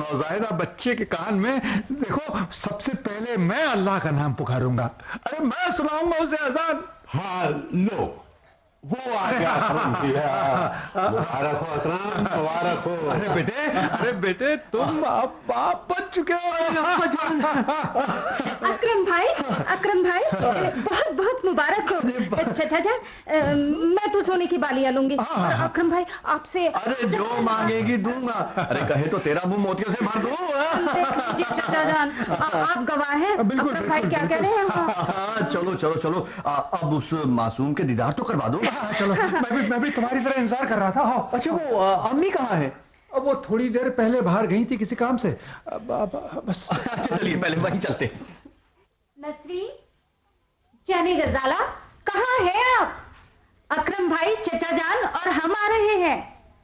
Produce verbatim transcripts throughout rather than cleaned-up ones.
नौजायदा बच्चे के कान में देखो सबसे पहले मैं अल्लाह का नाम पुकारूंगा। अरे मैं सुनाऊंगा उसे अजान। हाँ लो वो आ गया अकरम भैया। मुबारक हो अकरम, मुबारक हो। अरे बेटे, अरे बेटे तुम अब बाप बन चुके हो। अकरम भाई, अकरम भाई बहुत बहुत मुबारक हो। चाचा जान मैं तो सोने की बालियां लूंगी। अकरम भाई आपसे। अरे जो मांगेगी दूंगा। अरे कहे तो तेरा मुंह मोतियों से भर दूं। जी चाचा जान आप गवाह हैं। अकरम भाई क्या कह रहे हैं? चलो चलो चलो अब उस मासूम के दीदार तो करवा दो। चलो मैं भी मैं भी तुम्हारी तरह इंतजार कर रहा था। हाँ। अच्छा वो अम्मी कहाँ है? अब वो थोड़ी देर पहले बाहर गई थी किसी काम से। अब, अब, बस अच्छा चलिए पहले वहीं चलते। नसरीन, जाने गजाला कहाँ है आप? अकरम भाई, चचा जान और हम आ रहे हैं।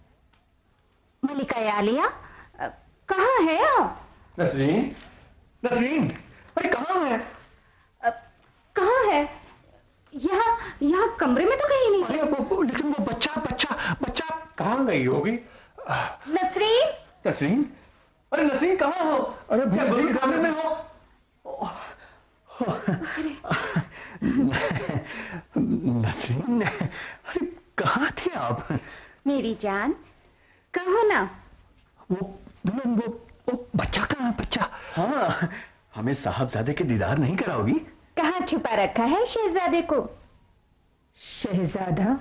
मलिका आलिया कहाँ है आप? नसरीन, नसरीन अरे कहाँ है? कहाँ है? यहाँ यहाँ कमरे में तो कहीं नहीं। अरे वो, वो, लेकिन वो बच्चा बच्चा बच्चा कहाँ गई होगी? नसरीन, नसरीन, अरे नसरीन कहाँ हो? अरे भैया कमरे में हो? नसरीन, अरे कहाँ थे आप? मेरी जान कहो ना। वो दुल्हन वो वो बच्चा कहाँ है? बच्चा? हाँ हमें साहबजादे के दीदार नहीं कराओगी? कहाँ छुपा रखा है शहजादे को? शहजादा?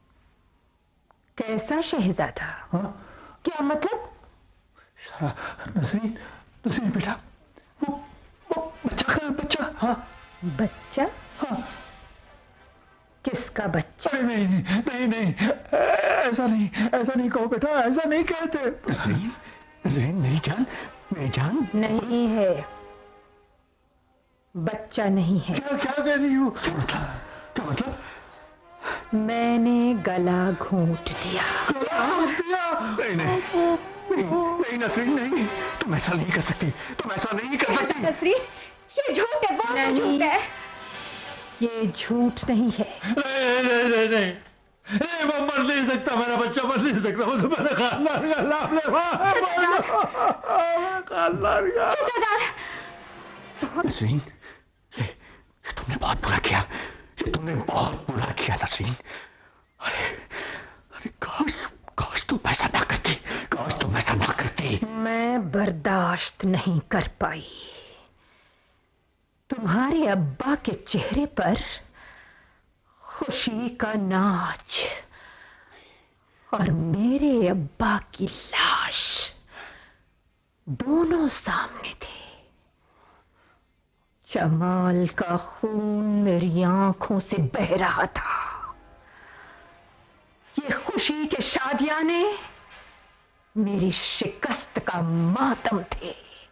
कैसा शहजादा? हाँ? क्या मतलब? नसरीन, नसरीन बेटा वो वो बच्चा कहाँ है? बच्चा? हाँ बच्चा? हाँ। किसका बच्चा? अरे नहीं नहीं नहीं ऐसा नहीं ऐसा नहीं कहो बेटा, ऐसा नहीं कहते। नसरीन, नसरीन मेरी जान, मेरी जान। नहीं है, बच्चा नहीं है। क्या क्या कह रही हूँ? क्या मतलब? क्या मतलब? मैंने गला घोंट दिया। गला घोंट दिया? नहीं नहीं नहीं, नहीं नसरीन नहीं, तुम ऐसा नहीं कर सकती, तुम ऐसा नहीं कर सकती। नसरीन ये झूठ है, बहुत झूठ है। ये झूठ नहीं है। नहीं नहीं नहीं नहीं नहीं वो मर नहीं सकता, मेरा बच्चा मर नहीं सकता। वो तो मेरा खानदान का नाम ले खानदान का। नसरीन ये तुमने बहुत बुरा किया, ये तुमने बहुत बुरा किया नसरीन। अरे अरे काश काश तुम ऐसा ना करती, काश तुम ऐसा ना करती। मैं बर्दाश्त नहीं कर पाई। तुम्हारे अब्बा के चेहरे पर खुशी का नाच और मेरे अब्बा की लाश दोनों सामने थे। जमाल का खून मेरी आंखों से बह रहा था। ये खुशी के शादियाने मेरी शिकस्त का मातम थे।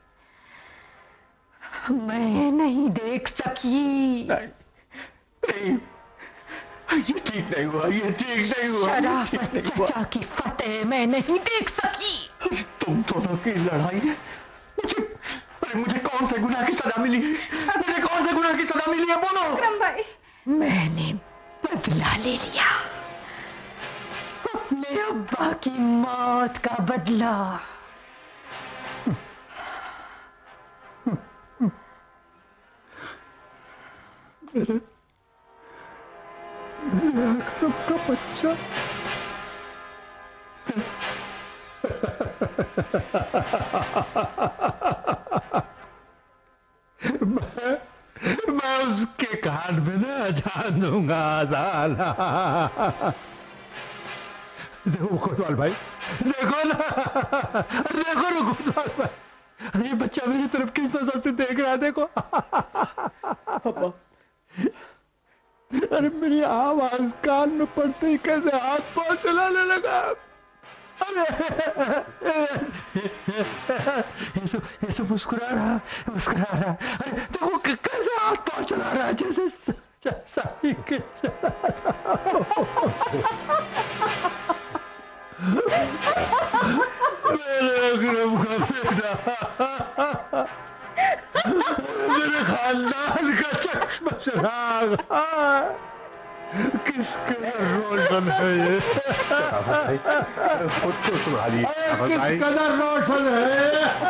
मैं नहीं देख सकी। नहीं, नहीं, ये ठीक नहीं हुआ, ये ठीक नहीं हुआ। शराफत चचा की फतेह मैं नहीं देख सकी। तुम दोनों की लड़ाई है, मुझे अरे मुझे कौन से गुनाह की सजा मिली है? मुझे कौन से गुनाह की सजा मिली है? बोलो। अकरम भाई, मैंने बदला ले लिया, अपने अब्बा की मौत का बदला। मेरे मेरे अकरम का बच्चा मैं मैं उसके कान में ना अजान दूंगा, अजान। देखो कोतवाल भाई, देखो ना, देखो ना कोतवाल भाई, अरे ये बच्चा मेरी तरफ किस नजर से देख रहा है, देखो। अरे मेरी आवाज कान में पड़ते ही कैसे हाथ पांव चलाने लगा। अरे ये सब ये सब मुस्कुरा रहा मुस्कुरा रहा अरे देखो कैसे हाथ पांव चला रहा है, जैसे साइकिल चला मेरे अकरम का बेटा, मेरे खानदान का चश्मा चिराग किसके रोशन है ये? खुद को संभालिए। किस कदर रोशन है।